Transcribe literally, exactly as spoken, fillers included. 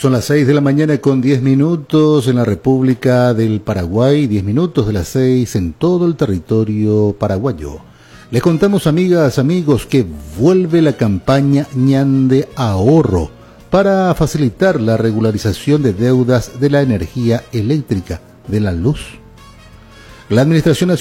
Son las seis de la mañana con diez minutos en la República del Paraguay, diez minutos de las seis en todo el territorio paraguayo. Les contamos, amigas, amigos, que vuelve la campaña Ñande Ahorro para facilitar la regularización de deudas de la energía eléctrica, de la luz. La Administración Nacional